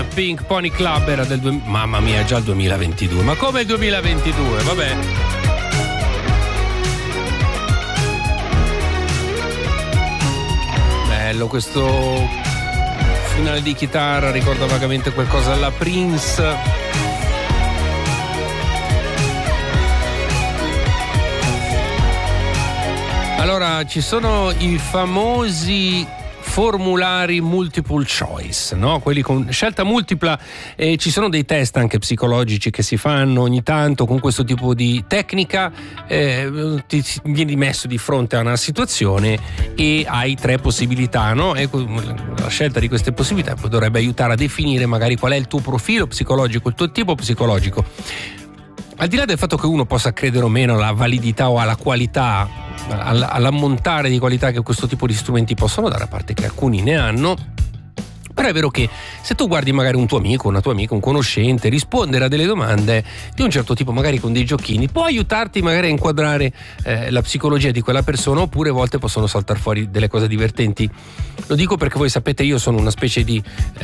Pink Pony Club era del mamma mia, già il 2022. Ma come il 2022? Vabbè. Bello questo finale di chitarra, ricorda vagamente qualcosa alla Prince. Allora, ci sono i famosi formulari multiple choice, no? Quelli con scelta multipla, e ci sono dei test anche psicologici che si fanno ogni tanto con questo tipo di tecnica. Ti vieni messo di fronte a una situazione e hai 3 possibilità, no? E la scelta di queste possibilità dovrebbe aiutare a definire magari qual è il tuo profilo psicologico, il tuo tipo psicologico. Al di là del fatto che uno possa credere o meno alla validità o alla qualità, all'ammontare di qualità che questo tipo di strumenti possono dare, a parte che alcuni ne hanno, però è vero che se tu guardi magari un tuo amico, una tua amica, un conoscente, rispondere a delle domande di un certo tipo, magari con dei giochini, può aiutarti magari a inquadrare la psicologia di quella persona, oppure a volte possono saltare fuori delle cose divertenti. Lo dico perché voi sapete, io sono una specie di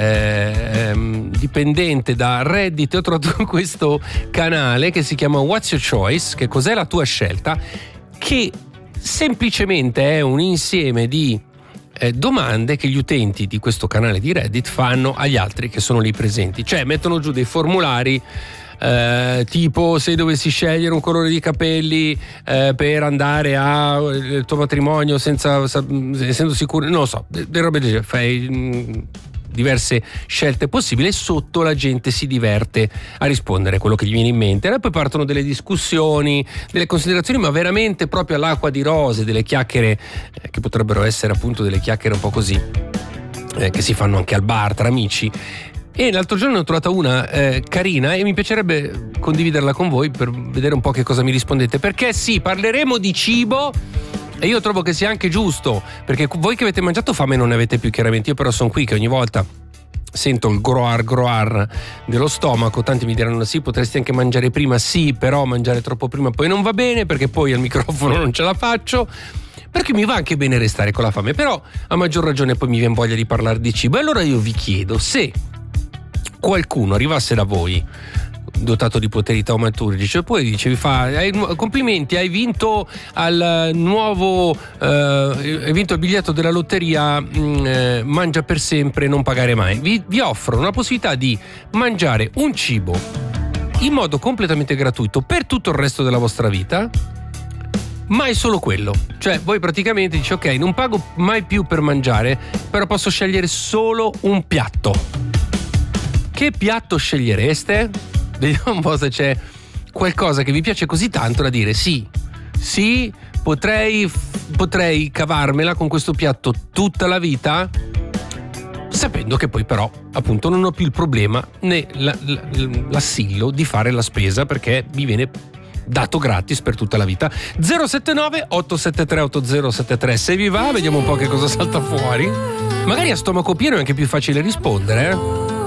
dipendente da Reddit. Ho trovato questo canale che si chiama What's Your Choice, che cos'è la tua scelta, che semplicemente è un insieme di domande che gli utenti di questo canale di Reddit fanno agli altri che sono lì presenti. Cioè mettono giù dei formulari tipo: se dovessi scegliere un colore di capelli per andare al tuo matrimonio essendo sicuro, non lo so, delle robe del genere, fai diverse scelte possibili e sotto la gente si diverte a rispondere quello che gli viene in mente. E poi partono delle discussioni, delle considerazioni, ma veramente proprio all'acqua di rose, delle chiacchiere che potrebbero essere appunto delle chiacchiere un po' così che si fanno anche al bar tra amici. E l'altro giorno ne ho trovata una carina e mi piacerebbe condividerla con voi per vedere un po' che cosa mi rispondete, perché sì, parleremo di cibo. E io trovo che sia anche giusto, perché voi che avete mangiato fame non ne avete più, chiaramente. Io però sono qui che ogni volta sento il groar dello stomaco. Tanti mi diranno: sì, potresti anche mangiare prima. Sì, però mangiare troppo prima poi non va bene, perché poi al microfono non ce la faccio. Perché mi va anche bene restare con la fame, però a maggior ragione poi mi viene voglia di parlare di cibo. E allora io vi chiedo, se qualcuno arrivasse da voi dotato di poteri taumaturgici, poi dice, vi fa: complimenti, hai vinto hai vinto il biglietto della lotteria, mangia per sempre, non pagare mai. Vi offro una possibilità di mangiare un cibo in modo completamente gratuito per tutto il resto della vostra vita, ma è solo quello. Cioè voi praticamente dici: ok, non pago mai più per mangiare, però posso scegliere solo un piatto. Che piatto scegliereste? Vediamo un po' se c'è qualcosa che vi piace così tanto da dire: sì, potrei cavarmela con questo piatto tutta la vita, sapendo che poi però appunto non ho più il problema né l'assillo di fare la spesa, perché mi viene dato gratis per tutta la vita. 079 873 8073. Se vi va, vediamo un po' che cosa salta fuori. Magari a stomaco pieno è anche più facile rispondere,